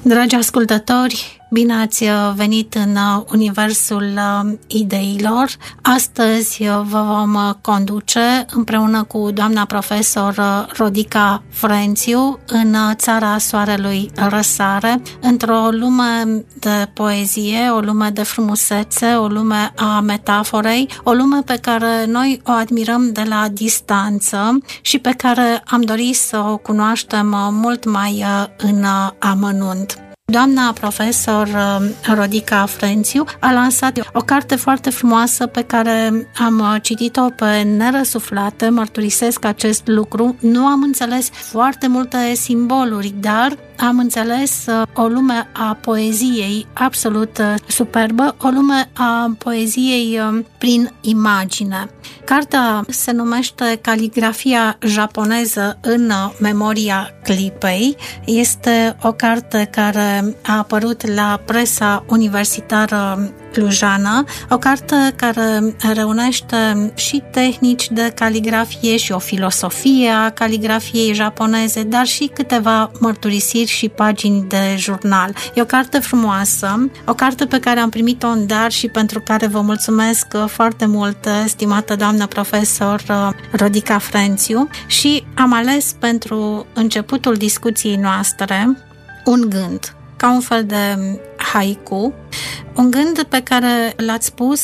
Dragi ascultători, bine ați venit în universul ideilor. Astăzi vă vom conduce împreună cu doamna profesor Rodica Frențiu în țara soarelui răsare, într-o lume de poezie, o lume de frumusețe, o lume a metaforei, o lume pe care noi o admirăm de la distanță și pe care am dorit să o cunoaștem mult mai în amănunt. Doamna profesor Rodica Frențiu a lansat o carte foarte frumoasă pe care am citit-o pe nerăsuflate, mărturisesc acest lucru. Nu am înțeles foarte multe simboluri, dar am înțeles o lume a poeziei absolut superbă, o lume a poeziei prin imagine. Cartea se numește Caligrafia japoneză în memoria clipei. Este o carte care a apărut la presa universitară clujană, o carte care reunește și tehnici de caligrafie și o filosofie a caligrafiei japoneze, dar și câteva mărturisiri și pagini de jurnal. E o carte frumoasă, o carte pe care am primit-o în dar și pentru care vă mulțumesc foarte mult, stimată doamnă profesor Rodica Frențiu, și am ales pentru începutul discuției noastre un gând, ca un fel de haiku, un gând pe care l-ați spus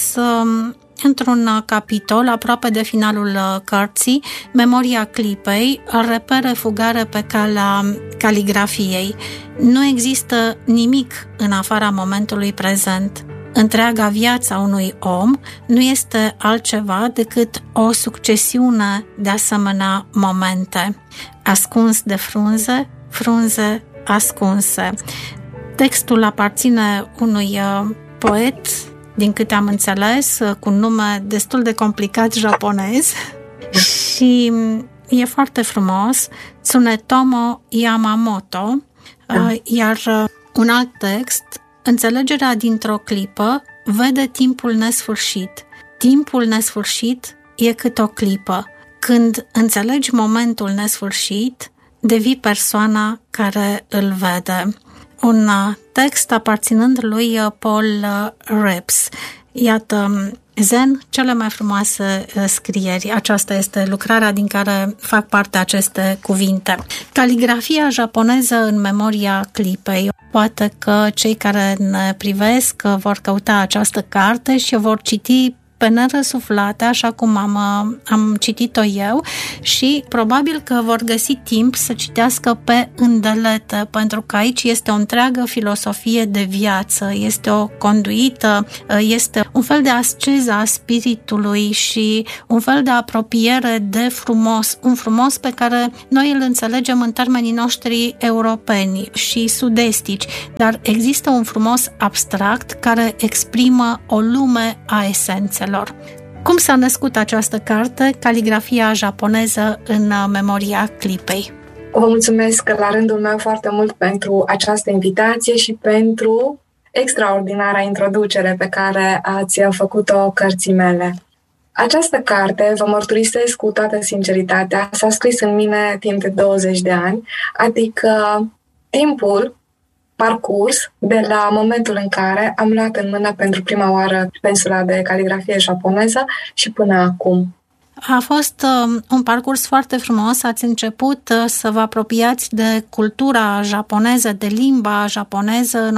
într-un capitol aproape de finalul cărții, Memoria clipei, repere fugare pe calea caligrafiei. Nu există nimic în afara momentului prezent. Întreaga viața unui om nu este altceva decât o succesiune de asemenea momente, ascuns de frunze, frunze ascunse. Textul aparține unui poet, din câte am înțeles, cu un nume destul de complicat japonez și e foarte frumos, Tsunetomo Yamamoto, iar un alt text, înțelegerea dintr-o clipă vede timpul nesfârșit. Timpul nesfârșit e cât o clipă. Când înțelegi momentul nesfârșit, devii persoana care îl vede. Un text aparținând lui Paul Reps. Iată, Zen, cele mai frumoase scrieri. Aceasta este lucrarea din care fac parte aceste cuvinte. Caligrafia japoneză în memoria clipei. Poate că cei care ne privesc vor căuta această carte și o vor citi pe nerăsuflate, așa cum am citit-o eu, și probabil că vor găsi timp să citească pe îndelete, pentru că aici este o întreagă filosofie de viață, este o conduită, este un fel de asceză a spiritului și un fel de apropiere de frumos, un frumos pe care noi îl înțelegem în termenii noștri europeni și sud-estici, dar există un frumos abstract care exprimă o lume a esențelor. Cum s-a născut această carte, Caligrafia japoneză în memoria clipei? Vă mulțumesc la rândul meu foarte mult pentru această invitație și pentru extraordinara introducere pe care ați făcut-o cărții mele. Această carte, vă mărturisesc cu toată sinceritatea, s-a scris în mine timp de 20 de ani, adică timpul parcurs de la momentul în care am luat în mână pentru prima oară pensula de caligrafie japoneză și până acum. A fost un parcurs foarte frumos. Ați început să vă apropiați de cultura japoneză, de limba japoneză în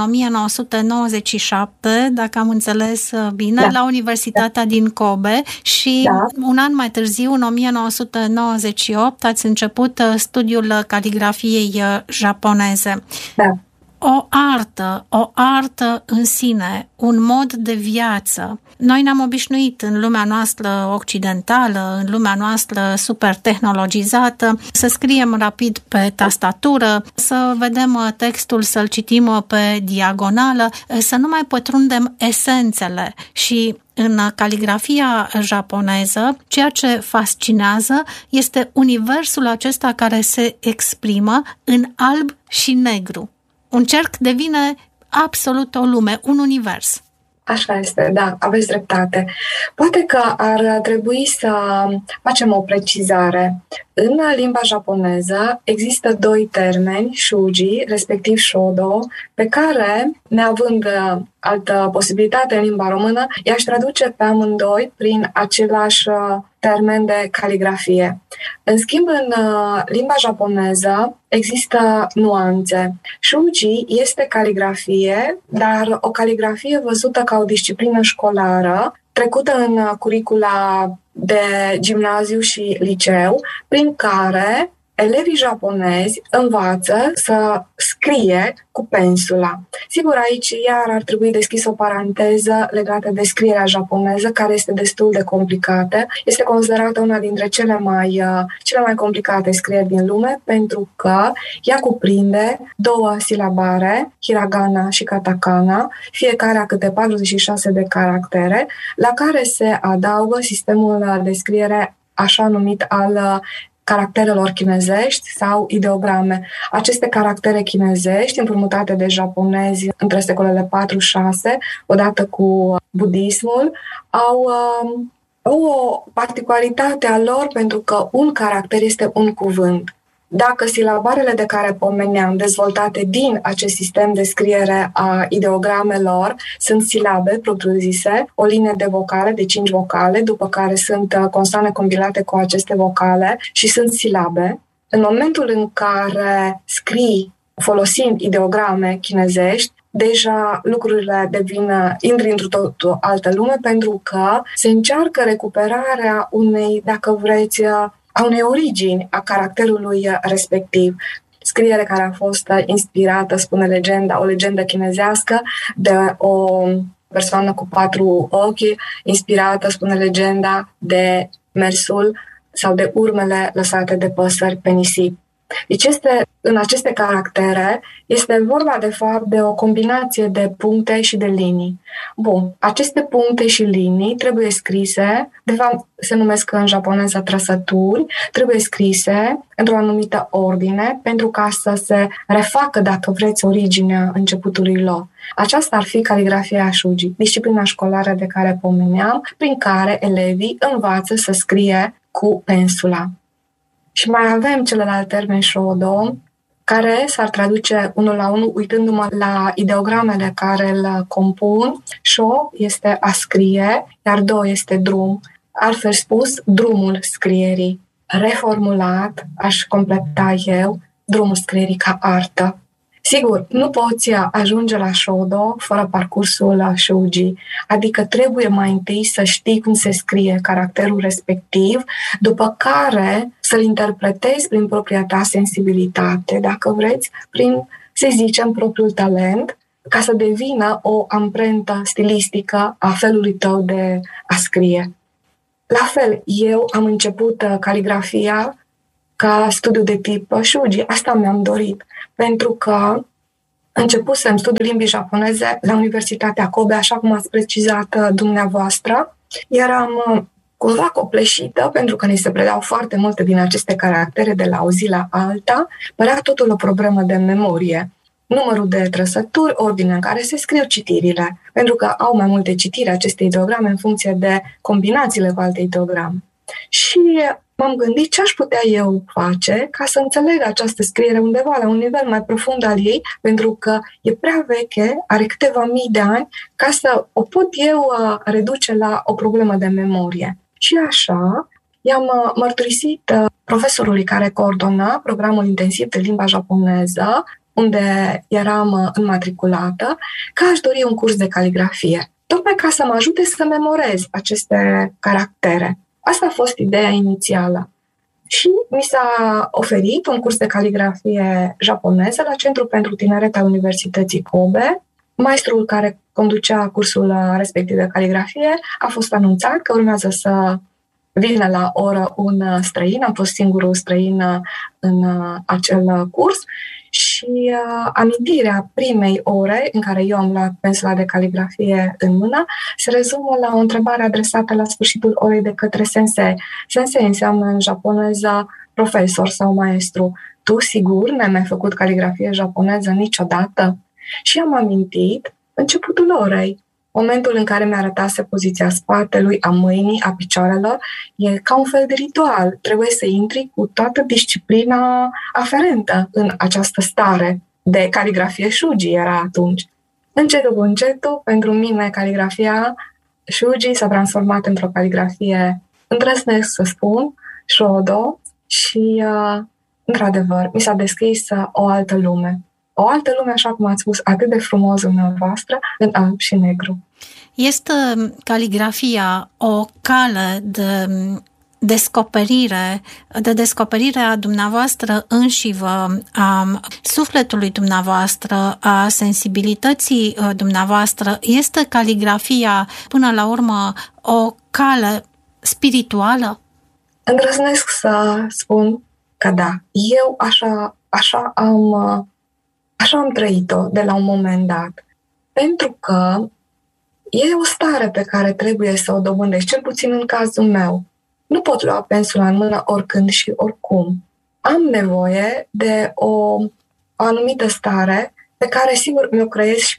1997, dacă am înțeles bine, la Universitatea din Kobe și un an mai târziu, în 1998, ați început studiul caligrafiei japoneze. Da. O artă în sine, un mod de viață. Noi ne-am obișnuit în lumea noastră occidentală, în lumea noastră super tehnologizată, să scriem rapid pe tastatură, să vedem textul, să-l citim pe diagonală, să nu mai pătrundem esențele. Și în caligrafia japoneză, ceea ce fascinează este universul acesta care se exprimă în alb și negru. Un cerc devine absolut o lume, un univers. Așa este, da, aveți dreptate. Poate că ar trebui să facem o precizare. În limba japoneză există doi termeni, shuji, respectiv shodo, pe care, neavând altă posibilitate în limba română, i-aș traduce pe amândoi prin același termen de caligrafie. În schimb, în limba japoneză există nuanțe. Shuji este caligrafie, dar o caligrafie văzută ca o disciplină școlară, trecută în curicula de gimnaziu și liceu, prin care elevii japonezi învață să scrie cu pensula. Sigur, aici iar ar trebui deschis o paranteză legată de scrierea japoneză, care este destul de complicată. Este considerată una dintre cele mai complicate scrieri din lume, pentru că ea cuprinde două silabare, hiragana și katakana, fiecare a câte 46 de caractere, la care se adaugă sistemul de scriere așa numit al caracterelor chinezești sau ideograme. Aceste caractere chinezești, împrumutate de japonezi între secolele 4-6, odată cu budismul, au o particularitate a lor, pentru că un caracter este un cuvânt. Dacă silabarele de care pomeneam, dezvoltate din acest sistem de scriere a ideogramelor, sunt silabe propriu-zise, o linie de vocale, de 5 vocale, după care sunt consoane combinate cu aceste vocale și sunt silabe, în momentul în care scrii folosind ideograme chinezești, deja lucrurile intri într-o altă lume, pentru că se încearcă recuperarea unei, dacă vreți, a unei origini a caracterului respectiv. Scriere care a fost inspirată, spune legenda, o legendă chinezească, de o persoană cu 4 ochi, inspirată, spune legenda, de mersul sau de urmele lăsate de păsări pe nisip. Deci în aceste caractere este vorba de fapt de o combinație de puncte și de linii. Bun, aceste puncte și linii trebuie scrise, de fapt se numesc în japoneză trăsături, trebuie scrise într-o anumită ordine pentru ca să se refacă, dacă vreți, originea începutului lor. Aceasta ar fi caligrafia shuji, disciplina școlară de care pomeneam, prin care elevii învață să scrie cu pensula. Și mai avem celălalt termen shodo, care s-ar traduce unul la unul uitându-mă la ideogramele care îl compun. Sho este a scrie, iar do este drum. Altfel spus, drumul scrierii. Reformulat, aș completa eu, drumul scrierii ca artă. Sigur, nu poți ajunge la shodo fără parcursul shuji, adică trebuie mai întâi să știi cum se scrie caracterul respectiv, după care să-l interpretezi prin propria ta sensibilitate, dacă vreți, prin, să zicem, propriul talent, ca să devină o amprentă stilistică a felului tău de a scrie. La fel, eu am început caligrafia ca studiu de tip shuji. Asta mi-am dorit, pentru că începusem studiul limbii japoneze la Universitatea Kobe, așa cum ați precizat dumneavoastră. Eram cumva copleșită, pentru că ni se predau foarte multe din aceste caractere de la o zi la alta. Părea totul o problemă de memorie. Numărul de trăsături, ordinea în care se scriu citirile, pentru că au mai multe citiri aceste ideograme în funcție de combinațiile cu alte ideograme. Și m-am gândit ce aș putea eu face ca să înțeleg această scriere undeva la un nivel mai profund al ei, pentru că e prea veche, are câteva mii de ani, ca să o pot eu reduce la o problemă de memorie. Și așa i-am mărturisit profesorului care coordona programul intensiv de limba japoneză, unde eram înmatriculată, că aș dori un curs de caligrafie, tocmai ca să mă ajute să memorez aceste caractere. Asta a fost ideea inițială. Și mi s-a oferit un curs de caligrafie japoneză la Centrul pentru Tineret al Universității Kobe. Maestrul care conducea cursul respectiv de caligrafie a fost anunțat că urmează să vină la oră un străin. Am fost singurul străin în acel curs și amintirea primei ore în care eu am luat pensula de caligrafie în mână se rezumă la o întrebare adresată la sfârșitul orei de către sensei. Sensei înseamnă în japoneză profesor sau maestru. Tu, sigur, n-ai mai făcut caligrafie japoneză niciodată? Și am amintit începutul orei. Momentul în care mi-arătase poziția spatelui, a mâinii, a picioarelor, e ca un fel de ritual. Trebuie să intri cu toată disciplina aferentă în această stare de caligrafie shuji era atunci. Încetul cu încetul, pentru mine, caligrafia shuji s-a transformat într-o caligrafie, îndrăznesc să spun, shodo, și, într-adevăr, mi s-a deschis o altă lume. O altă lume, așa cum ați spus, atât de frumos dumneavoastră, în alb și negru. Este caligrafia o cale de descoperire a dumneavoastră înșivă, a sufletului dumneavoastră, a sensibilității dumneavoastră? Este caligrafia, până la urmă, o cale spirituală? Îndrăznesc să spun că da. Eu așa am trăit-o de la un moment dat. Pentru că e o stare pe care trebuie să o dobândești, cel puțin în cazul meu. Nu pot lua pensula în mână oricând și oricum. Am nevoie de o anumită stare pe care, sigur, mi-o creez și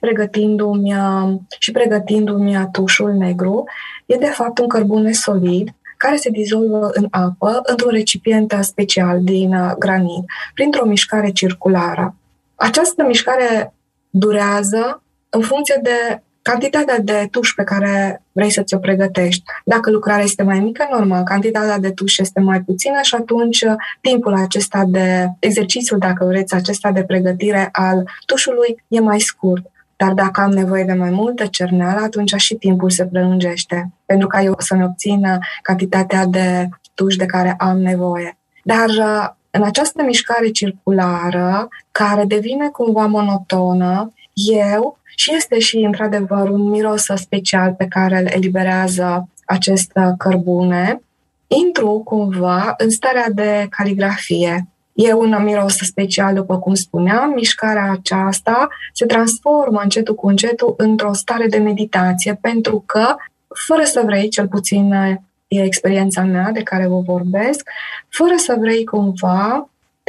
pregătindu-mi tușul negru. E, de fapt, un cărbune solid care se dizolvă în apă într-un recipient special din granit, printr-o mișcare circulară. Această mișcare durează în funcție de cantitatea de tuș pe care vrei să ți-o pregătești. Dacă lucrarea este mai mică, normal, cantitatea de tuș este mai puțină și atunci timpul acesta de exercițiu, dacă vreți, acesta de pregătire al tușului e mai scurt. Dar dacă am nevoie de mai multă cerneală, atunci și timpul se prelungește, pentru ca eu să-mi obțin cantitatea de tuș de care am nevoie. Dar în această mișcare circulară, care devine cumva monotonă, și este și, într-adevăr, un miros special pe care îl eliberează acest cărbune, intru cumva în starea de caligrafie. E un miros special, după cum spuneam, mișcarea aceasta se transformă încetul cu încetul într-o stare de meditație, pentru că, fără să vrei, cel puțin e experiența mea de care vă vorbesc, fără să vrei cumva, te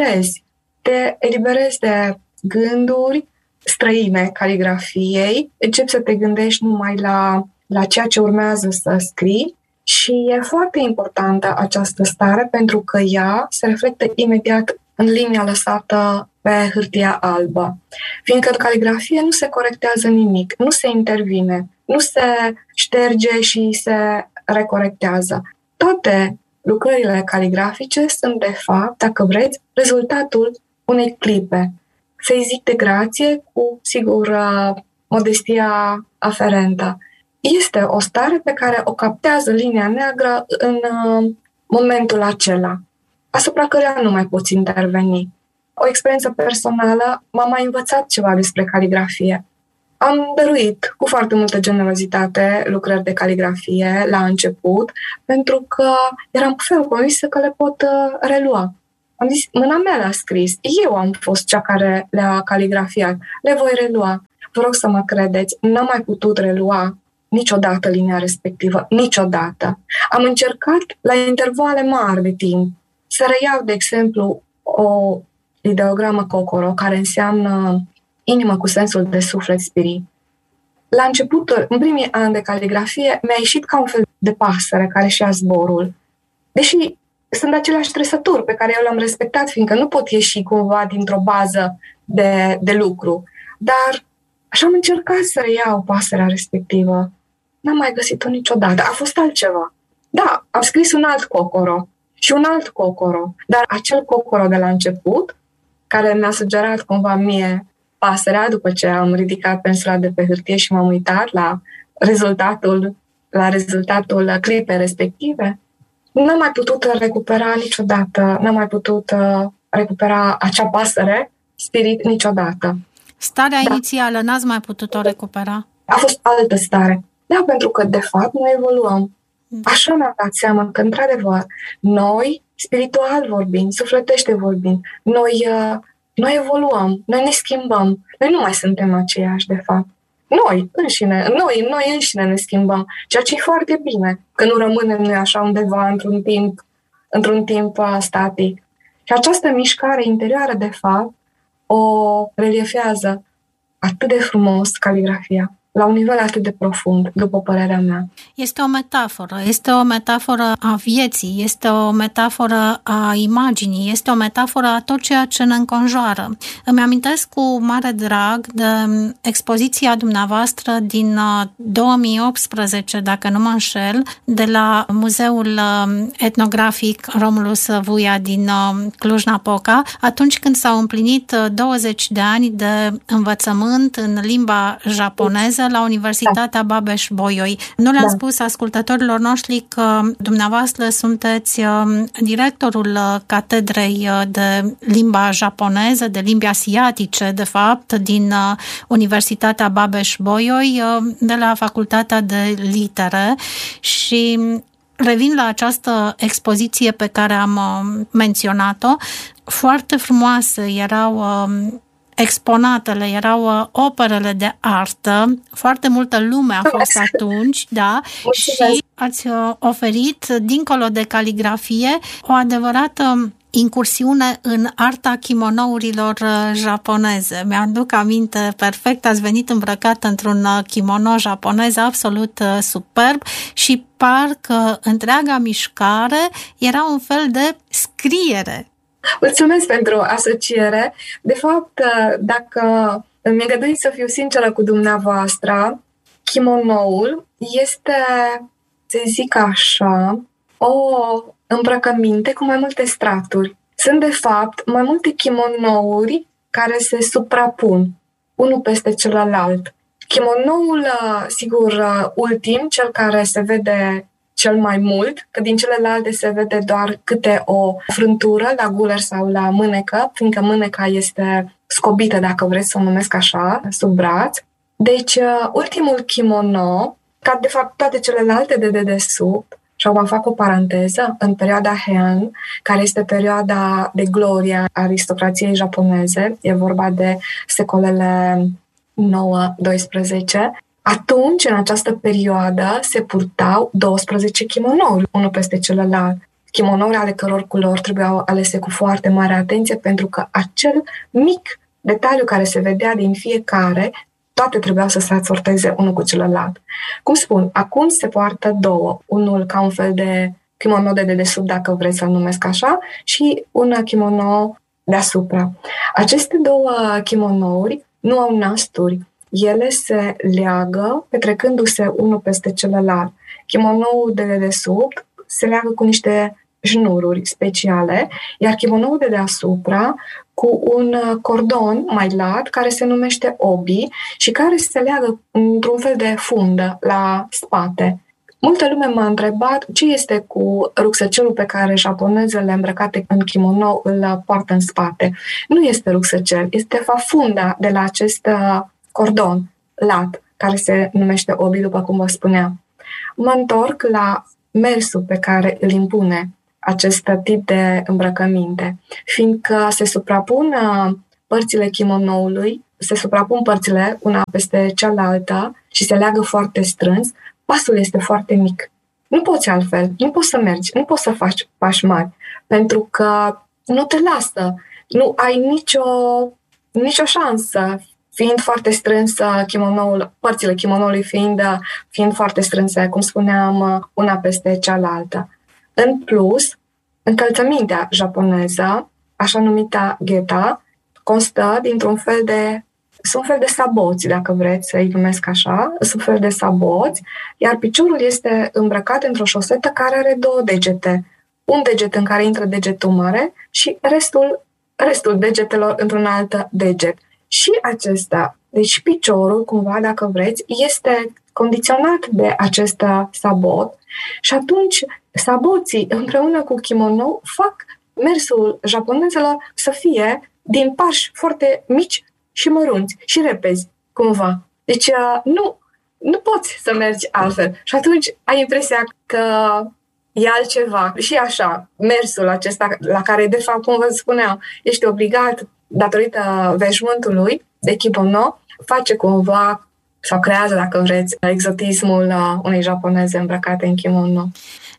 eliberezi de gânduri străine caligrafiei, începi să te gândești numai la ceea ce urmează să scrii și e foarte importantă această stare pentru că ea se reflectă imediat în linia lăsată pe hârtia albă. Fiindcă în caligrafie nu se corectează nimic, nu se intervine, nu se șterge și se recorectează. Toate lucrările caligrafice sunt, de fapt, dacă vreți, rezultatul unei clipe. Să-i zic de grație, cu, sigur, modestia aferentă. Este o stare pe care o captează linia neagră în momentul acela, asupra căreia nu mai poți interveni. O experiență personală m-a mai învățat ceva despre caligrafie. Am dăruit cu foarte multă generozitate lucrări de caligrafie la început, pentru că eram ferm convinsă că le pot relua. Am zis, mâna mea le-a scris, eu am fost cea care le-a caligrafiat, le voi relua. Vă rog să mă credeți, n-am mai putut relua niciodată linia respectivă, niciodată. Am încercat la intervale mari de timp să reiau, de exemplu, o ideogramă Kokoro, care înseamnă inimă cu sensul de suflet, spirit. La început, în primii ani de caligrafie, mi-a ieșit ca un fel de pasăre care și-a zborul. Deși sunt aceleași trăsături pe care eu le-am respectat, fiindcă nu pot ieși cumva dintr-o bază de lucru. Dar așa am încercat să reiau pasărea respectivă. N-am mai găsit-o niciodată. A fost altceva. Da, am scris un alt Kokoro și un alt Kokoro, dar acel Kokoro de la început, care mi-a sugerat cumva mie pasărea, după ce am ridicat pensula de pe hârtie și m-am uitat la rezultatul clipei respective, n-am mai putut recupera niciodată, n-am mai putut recupera acea pasăre, spirit, niciodată. Starea inițială n-ați mai putut-o recupera? A fost altă stare. Da, pentru că, de fapt, noi evoluăm. Așa mi-am dat seama că, într-adevăr, noi, spiritual vorbind, sufletește vorbind, noi evoluăm, noi ne schimbăm. Noi nu mai suntem aceiași, de fapt. Noi înșine ne schimbăm, ceea ce e foarte bine, că nu rămânem noi așa undeva într-un timp static. Și această mișcare interioară, de fapt, o reliefează atât de frumos caligrafia. la un nivel atât de profund, după părerea mea. Este o metaforă a vieții, este o metaforă a imaginii, este o metaforă a tot ceea ce ne înconjoară. Îmi amintesc cu mare drag de expoziția dumneavoastră din 2018, dacă nu mă înșel, de la Muzeul Etnografic Romulus Vuia din Cluj-Napoca, atunci când s-au împlinit 20 de ani de învățământ în limba japoneză la Universitatea Babeș-Bolyai. Nu le-am spus ascultătorilor noștri că dumneavoastră sunteți directorul catedrei de limba japoneză, de limbi asiatice, de fapt, din Universitatea Babeș-Bolyai, de la Facultatea de Litere, și revin la această expoziție pe care am menționat-o. Foarte frumoase erau exponatele, erau operele de artă, foarte multă lume a fost atunci, da, și ați oferit, dincolo de caligrafie, o adevărată incursiune în arta kimonourilor japoneze. Mi-aduc aminte perfect, ați venit îmbrăcat într-un kimono japonez absolut superb și parcă întreaga mișcare era un fel de scriere. Mulțumesc pentru asociere. De fapt, dacă mi-e îngăduit să fiu sinceră cu dumneavoastră, kimonoul este, să zic așa, o îmbrăcăminte cu mai multe straturi. Sunt, de fapt, mai multe kimonouri care se suprapun unul peste celălalt. Kimonoul, sigur, ultim, cel care se vede cel mai mult, că din celelalte se vede doar câte o frântură la guler sau la mânecă, fiindcă mâneca este scobită, dacă vreți să o numesc așa, sub braț. Deci, ultimul kimono, ca de fapt toate celelalte de dedesubt, și acum fac o paranteză, în perioada Heian, care este perioada de glorie a aristocrației japoneze, e vorba de secolele 9-12, atunci, în această perioadă, se purtau 12 kimonouri, unul peste celălalt. Kimonouri ale căror culori trebuiau alese cu foarte mare atenție, pentru că acel mic detaliu care se vedea din fiecare, toate trebuiau să se asorteze unul cu celălalt. Cum spun, acum se poartă două. Unul ca un fel de kimono de dedesubt, dacă vreți să-l numesc așa, și un kimono deasupra. Aceste două kimonouri nu au nasturi. Ele se leagă petrecându-se unul peste celălalt. Kimonoul de dedesubt se leagă cu niște șnururi speciale, iar kimonoul de deasupra cu un cordon mai lat care se numește obi și care se leagă într-un fel de fundă la spate. Multă lume m-a întrebat ce este cu rucsăcelul pe care japonezele îmbrăcate în kimono îl poartă în spate. Nu este rucsăcel, este de fapt funda de la acest cordon lat, care se numește obi, după cum vă spuneam. Mă întorc la mersul pe care îl impune acest tip de îmbrăcăminte, fiindcă se suprapun părțile kimonoului, se suprapun părțile una peste cealaltă și se leagă foarte strâns, pasul este foarte mic. Nu poți altfel, nu poți să mergi, nu poți să faci pași mari, pentru că nu te lasă, nu ai nicio șansă, fiind foarte strânsă kimonoul, părțile kimonoului fiind foarte strânse, cum spuneam, una peste cealaltă. În plus, încălțămintea japoneză, așa numita geta, constă dintr-un fel de saboți, dacă vreți să-i numesc așa, sunt fel de saboți, iar piciorul este îmbrăcat într-o șosetă care are două degete. Un deget în care intră degetul mare și restul degetelor într-un alt deget. Și acesta, deci piciorul, cumva, dacă vreți, este condiționat de acest sabot și atunci saboții împreună cu kimono fac mersul japonezelor să fie din pași foarte mici și mărunți și repezi, cumva. Deci nu poți să mergi altfel. Și atunci ai impresia că e altceva. Și așa, mersul acesta la care, de fapt, cum vă spuneam, ești obligat datorită veșmântului de kimono, face cumva sau creează, dacă vreți, exotismul unei japoneze îmbrăcate în kimono.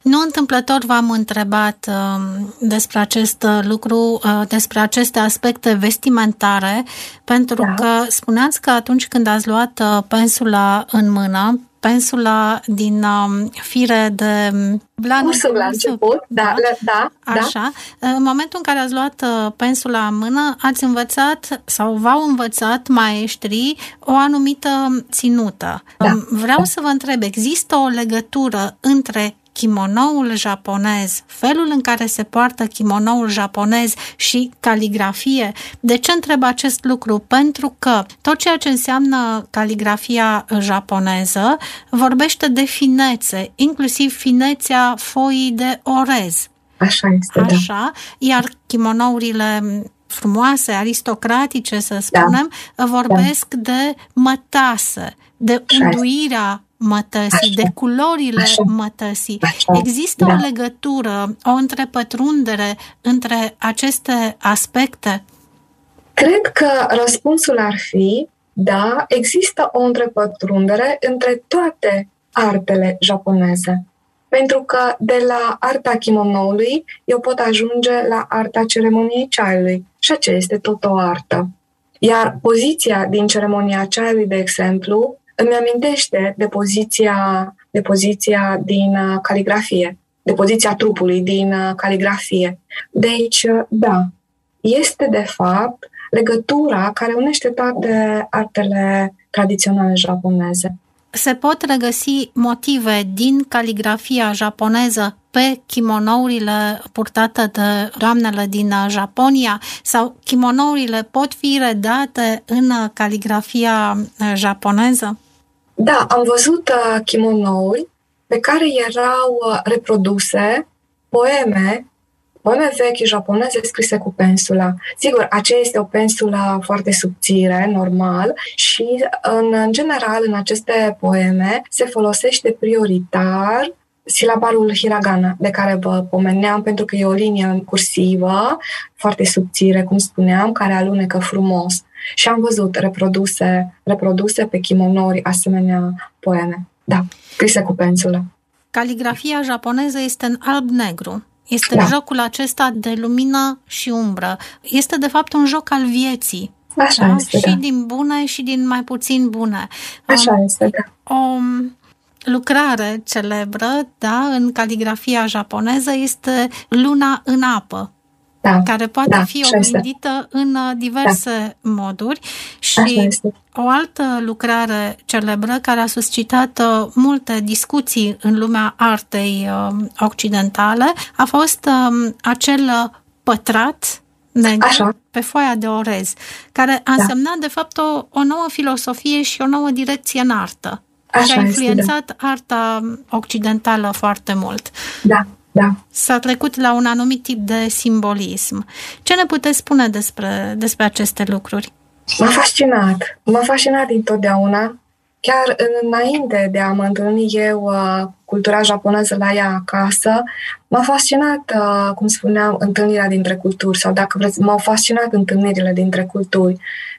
Nu întâmplător v-am întrebat despre acest lucru, despre aceste aspecte vestimentare, pentru că spuneați că atunci când ați luat pensula în mână, pensula din fire de blană. Cursul la început, da. Așa. În momentul în care ați luat pensula în mână, ați învățat sau v-au învățat maestrii o anumită ținută. Vreau să vă întreb, există o legătură între kimonoul japonez, felul în care se poartă kimonoul japonez și caligrafie? De ce întreb acest lucru? Pentru că tot ceea ce înseamnă caligrafia japoneză vorbește de finețe, inclusiv finețea foii de orez. Așa este, Așa, iar kimonourile frumoase, aristocratice, să spunem, vorbesc de mătase, de unduirea mătăsii, de culorile mătăsii. Există o legătură, o întrepătrundere între aceste aspecte? Cred că răspunsul ar fi, da, există o întrepătrundere între toate artele japoneze. Pentru că de la arta kimonoului eu pot ajunge la arta ceremoniei ceaiului. Și aceea este tot o artă. Iar poziția din ceremonia ceaiului, de exemplu, îmi amintește de poziția din caligrafie, de poziția trupului din caligrafie. Deci, da, este de fapt legătura care unește toate artele tradiționale japoneze. Se pot regăsi motive din caligrafia japoneză pe kimonourile purtate de doamnele din Japonia, sau kimonourile pot fi redate în caligrafia japoneză? Da, am văzut kimonouri pe care erau reproduse poeme vechi japoneze scrise cu pensula. Sigur, aceea este o pensulă foarte subțire, normal, și în general în aceste poeme se folosește prioritar silabarul hiragana, de care vă pomeneam, pentru că e o linie cursivă, foarte subțire, cum spuneam, care alunecă frumos. Și am văzut reproduse pe kimonouri asemenea poeme. Da, scrise cu pensulă. Caligrafia japoneză este în alb-negru. Este jocul acesta de lumină și umbră. Este, de fapt, un joc al vieții. Așa este, și din bune și din mai puțin bune. Așa este, da. O lucrare celebră, da, în caligrafia japoneză este Luna în apă, care poate fi oglindită în diverse moduri. Și o altă lucrare celebră care a suscitat multe discuții în lumea artei occidentale a fost acel pătrat negru pe foaia de orez, care a însemnat de fapt o nouă filosofie și o nouă direcție în artă. Și a influențat arta occidentală foarte mult. Da. S-a trecut la un anumit tip de simbolism. Ce ne puteți spune despre aceste lucruri? M-a fascinat dintotdeauna. Chiar înainte de a mă întâlni eu cultura japoneză la ea acasă, m-a fascinat, cum spuneam, întâlnirea dintre culturi, sau dacă vreți, m-au fascinat întâlnirile dintre culturi.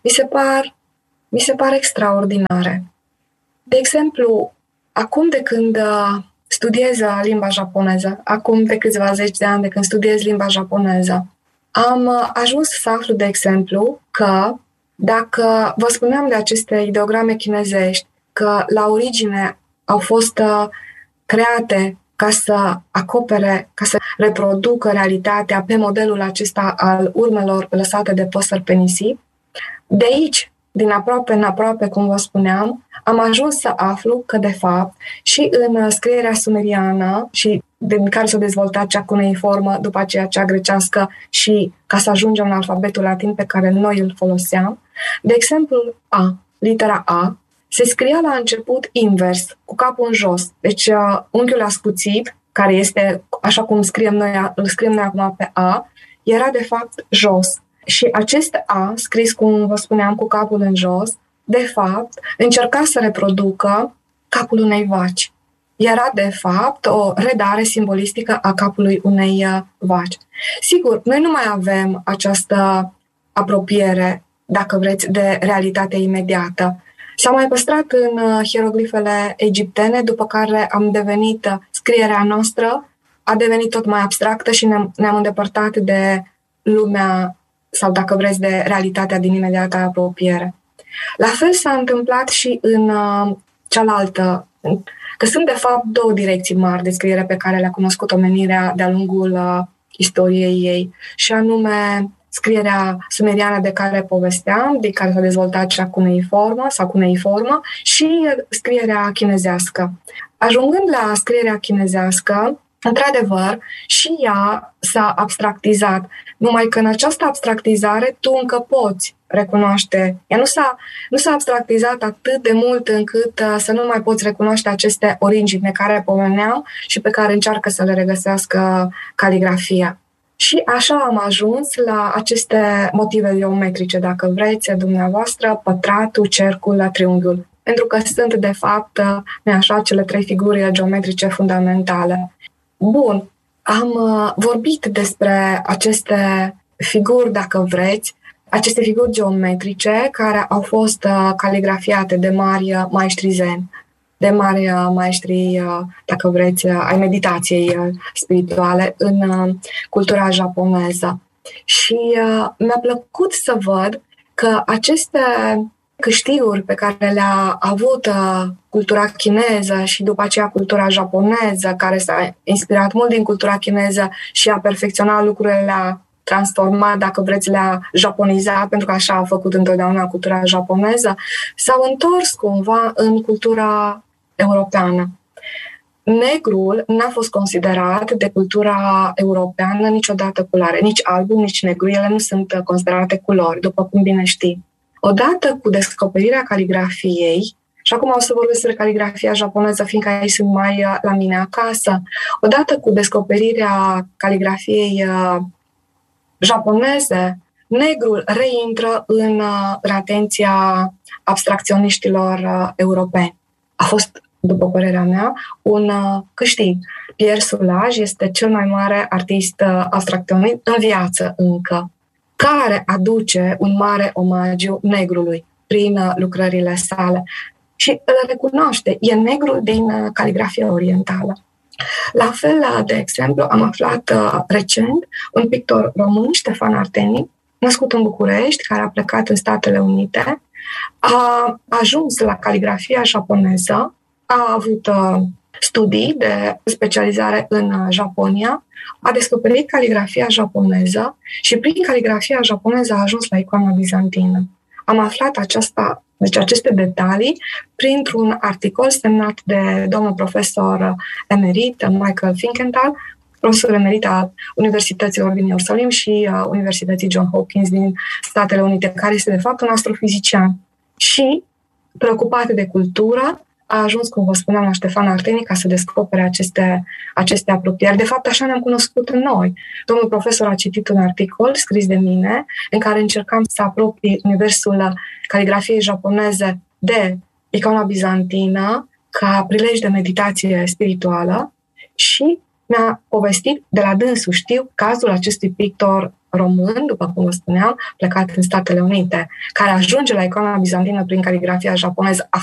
Mi se par extraordinare. De exemplu, acum de când studiez limba japoneză, acum de câțiva zeci de ani de când studiez limba japoneză, am ajuns să aflu, de exemplu, că dacă vă spuneam de aceste ideograme chinezești, că la origine au fost create ca să acopere, ca să reproducă realitatea pe modelul acesta al urmelor lăsate de păsări pe nisip, de aici, din aproape în aproape, cum vă spuneam, am ajuns să aflu că, de fapt, și în scrierea sumeriană, și din care s-a dezvoltat cea cuneiformă, după aceea cea grecească, și ca să ajungem la alfabetul latin pe care noi îl foloseam, de exemplu, litera A, se scria la început invers, cu capul în jos. Deci unghiul ascuțit, care este, așa cum îl scriem noi acum pe A, era de fapt jos. Și acest A, scris, cum vă spuneam, cu capul în jos, de fapt, încerca să reproducă capul unei vaci. Era, de fapt, o redare simbolistică a capului unei vaci. Sigur, noi nu mai avem această apropiere, dacă vreți, de realitatea imediată. S-a mai păstrat în hieroglifele egiptene, după care am devenit scrierea noastră a devenit tot mai abstractă și ne-am îndepărtat de lumea, sau dacă vreți, de realitatea din imediata apropiere. La fel s-a întâmplat și în cealaltă, că sunt de fapt două direcții mari de scriere pe care le-a cunoscut omenirea de-a lungul istoriei ei, și anume scrierea sumeriană de care povesteam, de care s-a dezvoltat cea cuneiformă, și scrierea chinezească. Ajungând la scrierea chinezească, într-adevăr, și ea s-a abstractizat, numai că în această abstractizare tu încă poți recunoaște. Ea nu s-a abstractizat atât de mult încât să nu mai poți recunoaște aceste origini de care pomeneam și pe care încearcă să le regăsească caligrafia. Și așa am ajuns la aceste motive geometrice, dacă vreți, dumneavoastră, pătratul, cercul, triunghiul. Pentru că sunt, de fapt, așa, cele trei figuri geometrice fundamentale. Bun, am vorbit despre aceste figuri, dacă vreți, aceste figuri geometrice care au fost caligrafiate de mari maestri zen, de mari maestri, dacă vreți, ai meditației spirituale în cultura japoneză. Și mi-a plăcut să văd că aceste câștiguri pe care le-a avut cultura chineză și după aceea cultura japoneză, care s-a inspirat mult din cultura chineză și a perfecționat lucrurile, le-a transformat, dacă vreți, le-a japonizat, pentru că așa a făcut întotdeauna cultura japoneză, s-au întors cumva în cultura europeană. Negrul n-a fost considerat de cultura europeană niciodată culoare, nici albul, nici negru, ele nu sunt considerate culori, după cum bine știi. Odată cu descoperirea caligrafiei, și acum o să vorbesc despre caligrafia japoneză, fiindcă aici sunt mai la mine acasă, odată cu descoperirea caligrafiei japoneze, negrul reintră în atenția abstracționiștilor europeni. A fost, după părerea mea, un câștig. Pierre Soulages este cel mai mare artist abstracționist în viață încă, care aduce un mare omagiu negrului prin lucrările sale. Și îl recunoaște, e negrul din caligrafia orientală. La fel, de exemplu, am aflat recent un pictor român, Ștefan Arteni, născut în București, care a plecat în Statele Unite, a ajuns la caligrafia japoneză, a avut studii de specializare în Japonia, a descoperit caligrafia japoneză și prin caligrafia japoneză a ajuns la icoana bizantină. Am aflat aceste detalii printr-un articol semnat de domnul profesor emerit Michael Finkenthal, profesor emerit al Universităților din Ierusalim și Universității John Hopkins din Statele Unite, care este de fapt un astrofizician. Și, preocupat de cultură, a ajuns, cum vă spuneam, la Ștefan Arteni ca să descopere aceste apropieri. De fapt, așa ne-am cunoscut noi. Domnul profesor a citit un articol scris de mine în care încercam să apropii universul caligrafiei japoneze de icoana bizantină ca prilej de meditație spirituală și mi-a povestit de la dânsul, știu, cazul acestui pictor român, după cum vă spuneam, plecat în Statele Unite, care ajunge la icoana bizantină prin caligrafia japoneză. A